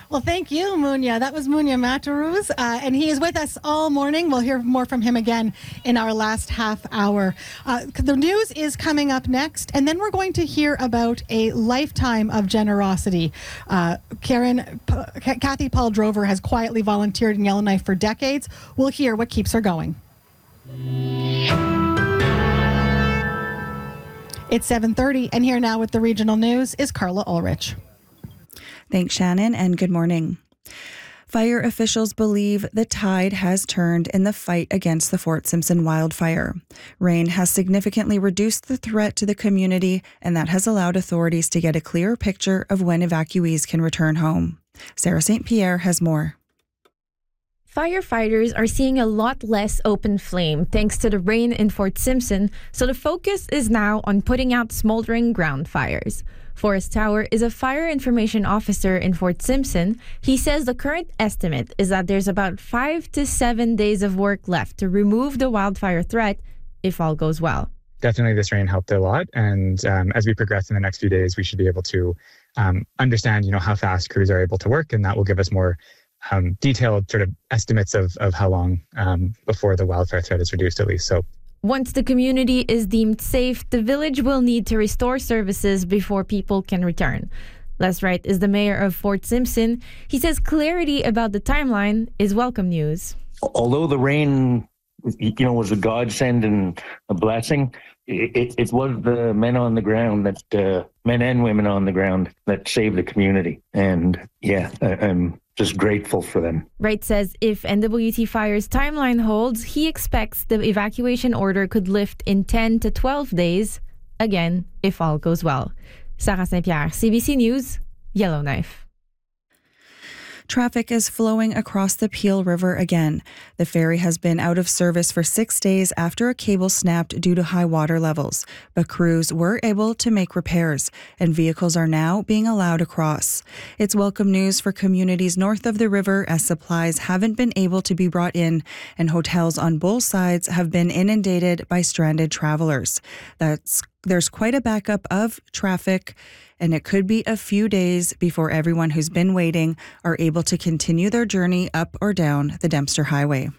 Well, thank you, Munya. That was Munya Mataruz, and he is with us all morning. We'll hear more from him again in our last half hour. The news is coming up next, and then we're going to hear about a lifetime of generosity. Kathy Paul Drover has quietly volunteered in Yellowknife for decades. We'll hear what keeps her going. It's 7:30, and here now with the regional news is Carla Ulrich. Thanks, Shannon, and good morning. Fire officials believe the tide has turned in the fight against the Fort Simpson wildfire. Rain has significantly reduced the threat to the community, and that has allowed authorities to get a clearer picture of when evacuees can return home. Sarah St. Pierre has more. Firefighters are seeing a lot less open flame thanks to the rain in Fort Simpson, so the focus is now on putting out smoldering ground fires. Forrest Tower is a fire information officer in Fort Simpson. He says the current estimate is that there's about 5 to 7 days of work left to remove the wildfire threat if all goes well. Definitely this rain helped a lot, and as we progress in the next few days, we should be able to understand, how fast crews are able to work, and that will give us more detailed sort of estimates of how long before the wildfire threat is reduced, at least. So once the community is deemed safe, the village will need to restore services before people can return. Les Wright is the mayor of Fort Simpson. He says clarity about the timeline is welcome news. Although the rain, was a godsend and a blessing, it was the men on the ground men and women on the ground that saved the community. And I'm just grateful for them. Wright says if NWT Fire's timeline holds, he expects the evacuation order could lift in 10 to 12 days, again, if all goes well. Sarah St. Pierre, CBC News, Yellowknife. Traffic is flowing across the Peel River again. The ferry has been out of service for 6 days after a cable snapped due to high water levels, but crews were able to make repairs, and vehicles are now being allowed across. It's welcome news for communities north of the river as supplies haven't been able to be brought in, and hotels on both sides have been inundated by stranded travelers. There's quite a backup of traffic, and it could be a few days before everyone who's been waiting are able to continue their journey up or down the Dempster Highway.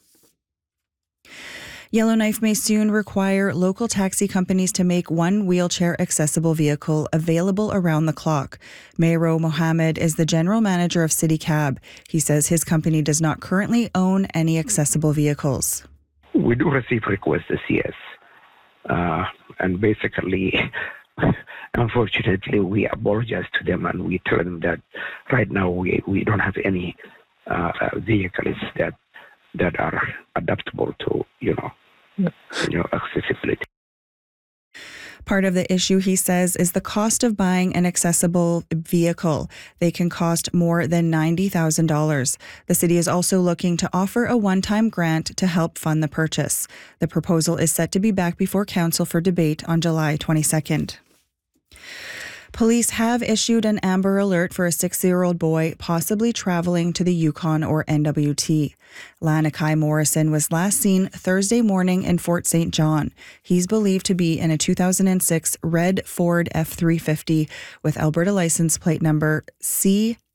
Yellowknife may soon require local taxi companies to make one wheelchair accessible vehicle available around the clock. Mayro Mohammed is the general manager of City Cab. He says his company does not currently own any accessible vehicles. We do receive requests, yes. And basically, unfortunately, we apologize to them and we tell them that right now we don't have any vehicles that are adaptable to, accessibility. Part of the issue, he says, is the cost of buying an accessible vehicle. They can cost more than $90,000. The city is also looking to offer a one-time grant to help fund the purchase. The proposal is set to be back before council for debate on July 22nd. Police have issued an Amber Alert for a 6-year-old boy possibly traveling to the Yukon or NWT. Lanakai Morrison was last seen Thursday morning in Fort St. John. He's believed to be in a 2006 red Ford F-350 with Alberta license plate number